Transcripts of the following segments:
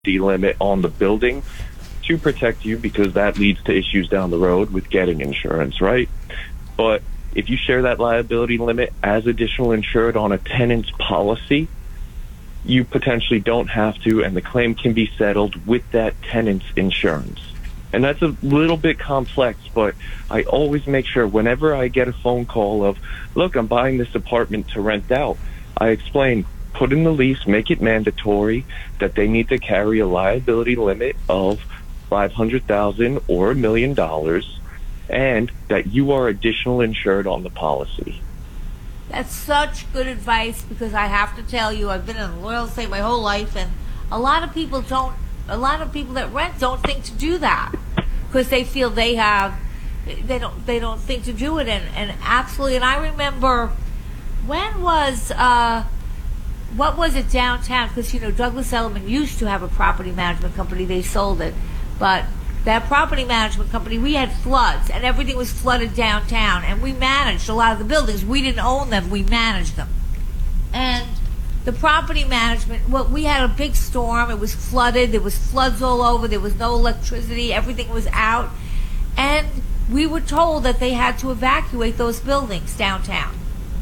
limit on the building to protect you, because that leads to issues down the road with getting insurance, right? But if you share that liability limit as additional insured on a tenant's policy, you potentially don't have to, and the claim can be settled with that tenant's insurance. And that's a little bit complex, but I always make sure whenever I get a phone call of, look, I'm buying this apartment to rent out, I explain, put in the lease, make it mandatory that they need to carry a liability limit of $500,000 or $1 million, and that you are additional insured on the policy. That's such good advice, because I have to tell you, I've been in real estate my whole life, and a lot of people that rent don't think to do that, because they feel they don't think to do it, and absolutely. And I remember, when was what was it downtown? Because Douglas Elliman used to have a property management company. They sold it, but that property management company, we had floods, and everything was flooded downtown, and we managed a lot of the buildings. We didn't own them, we managed them. And the property management, we had a big storm, it was flooded, there was floods all over, there was no electricity, everything was out, and we were told that they had to evacuate those buildings downtown.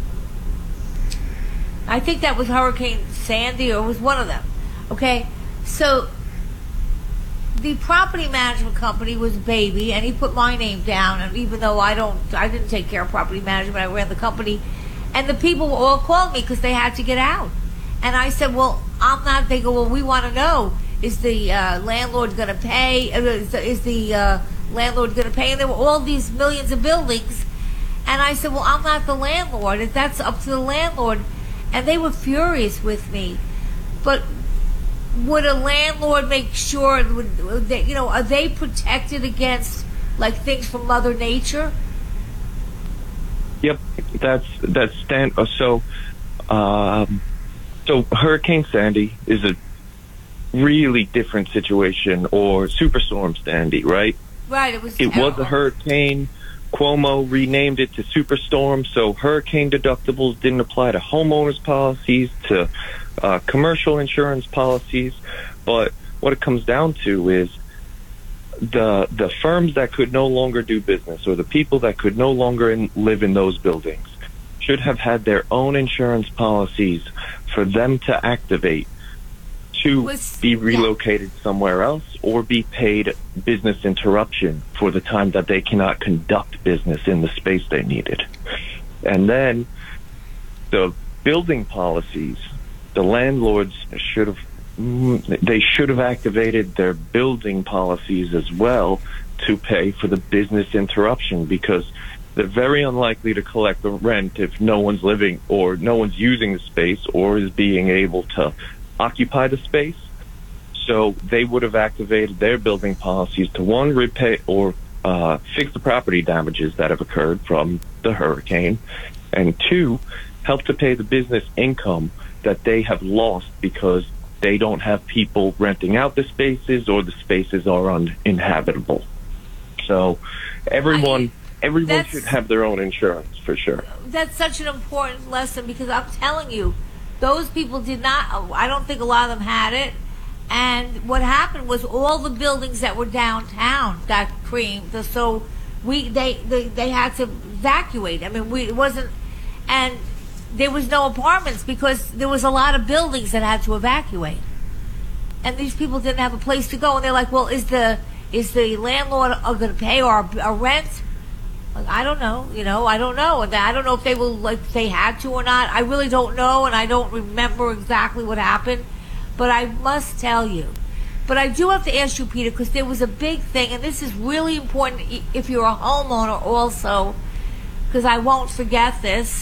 I think that was Hurricane Sandy, or it was one of them. Okay, so the property management company was baby, and he put my name down, and even though I didn't take care of property management, I ran the company, and the people were all calling me because they had to get out. And I said, well, I'm not. They go, well, we want to know, is the landlord going to pay? Is the landlord going to pay? And there were all these millions of buildings, and I said, well, I'm not the landlord. That's up to the landlord. And they were furious with me. But would a landlord make sure that, are they protected against things from Mother Nature? Yep, so Hurricane Sandy is a really different situation, or Superstorm Sandy, right? Right, it was a hurricane. Cuomo renamed it to Superstorm, so hurricane deductibles didn't apply to homeowners policies, to commercial insurance policies. But what it comes down to is the firms that could no longer do business, or the people that could no longer live in those buildings, should have had their own insurance policies for them to activate to be relocated somewhere else, or be paid business interruption for the time that they cannot conduct business in the space they needed. And then the building policies, the landlords should have activated their building policies as well to pay for the business interruption, because they're very unlikely to collect the rent if no one's living, or no one's using the space, or is being able to occupy the space. So they would have activated their building policies to, one, repay or fix the property damages that have occurred from the hurricane, and two, help to pay the business income that they have lost because they don't have people renting out the spaces, or the spaces are uninhabitable. So everyone should have their own insurance, for sure. That's such an important lesson, because I'm telling you, those people did not. I don't think a lot of them had it. And what happened was, all the buildings that were downtown got creamed. So they had to evacuate. I mean, it wasn't, and there was no apartments because there was a lot of buildings that had to evacuate. And these people didn't have a place to go. And they're like, well, is the landlord going to pay our rent? I don't know, I don't know. And I don't know if they had to or not. I really don't know, and I don't remember exactly what happened. But I must tell you. But I do have to ask you, Peter, because there was a big thing, and this is really important if you're a homeowner also, because I won't forget this.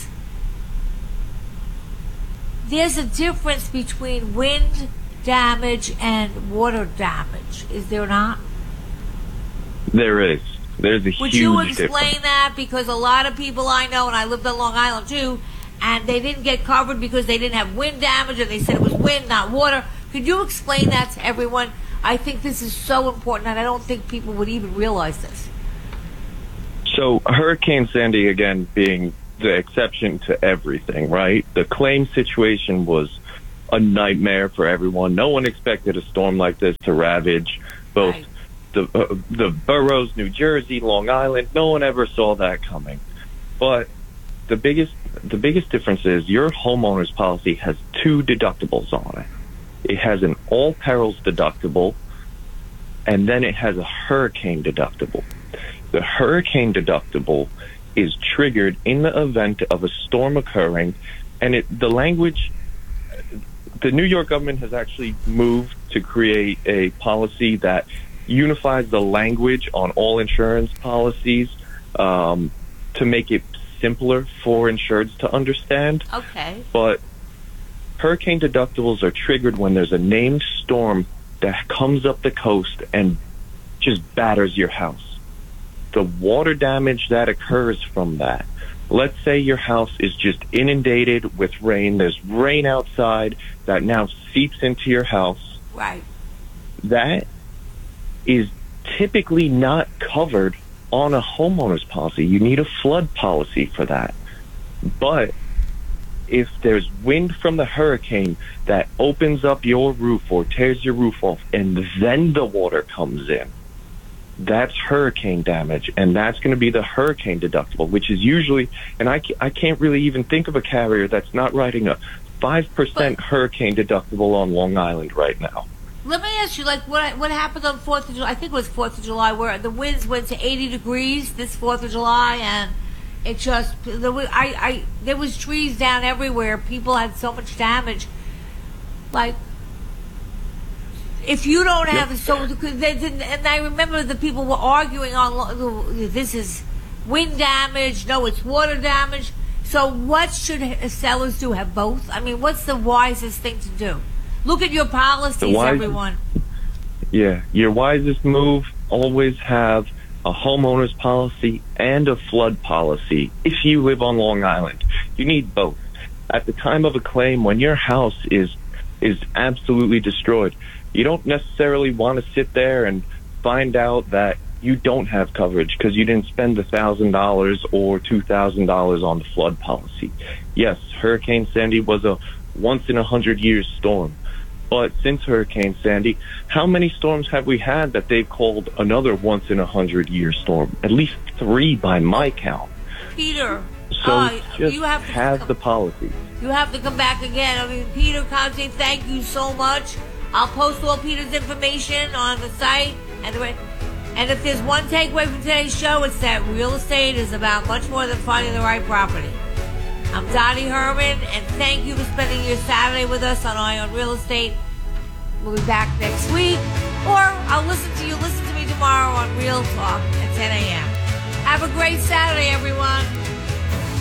There's a difference between wind damage and water damage, is there not? There is. There's a huge difference. Would you explain that? Because a lot of people I know, and I lived on Long Island too, and they didn't get covered because they didn't have wind damage, and they said it was wind, not water. Could you explain that to everyone? I think this is so important, and I don't think people would even realize this. So Hurricane Sandy, again, being the exception to everything, right? The claim situation was a nightmare for everyone. No one expected a storm like this to ravage both Right. the boroughs, New Jersey, Long Island. No one ever saw that coming. But the biggest difference is your homeowner's policy has two deductibles on it. It has an all perils deductible, and then it has a hurricane deductible. The hurricane deductible is triggered in the event of a storm occurring, and the language, the New York government has actually moved to create a policy that unifies the language on all insurance policies to make it simpler for insureds to understand. Okay. But hurricane deductibles are triggered when there's a named storm that comes up the coast and just batters your house. The water damage that occurs from that, let's say your house is just inundated with rain, there's rain outside that now seeps into your house. Right. That is typically not covered on a homeowner's policy. You need a flood policy for that. But if there's wind from the hurricane that opens up your roof or tears your roof off and then the water comes in, that's hurricane damage, and that's going to be the hurricane deductible, which is usually, and I can't really even think of a carrier that's not writing a 5% hurricane deductible on Long Island right now. Let me ask you, like, what happened on 4th of July? I think it was 4th of July, where the winds went to 80 degrees this 4th of July, and it just, there was trees down everywhere. People had so much damage. Like, if you don't have, and I remember the people were arguing on, this is wind damage, no, it's water damage. So what should sellers do? Have both? I mean, what's the wisest thing to do? Look at your policies, everyone. Yeah, your wisest move, always have a homeowner's policy and a flood policy. If you live on Long Island, you need both. At the time of a claim, when your house is absolutely destroyed, you don't necessarily want to sit there and find out that you don't have coverage because you didn't spend $1,000 or $2,000 on the flood policy. Yes, Hurricane Sandy was a once-in-a-100-year storm. But since Hurricane Sandy, how many storms have we had that they've called another once-in-a-100-year storm? At least 3 by my count. Peter, So just you have to have the policy. You have to come back again. I mean, Peter Conte, thank you so much. I'll post all Peter's information on the site. And if there's one takeaway from today's show, it's that real estate is about much more than finding the right property. I'm Dottie Herman, and thank you for spending your Saturday with us on Eye on Real Estate. We'll be back next week, or I'll listen to you. Listen to me tomorrow on Real Talk at 10 a.m. Have a great Saturday, everyone.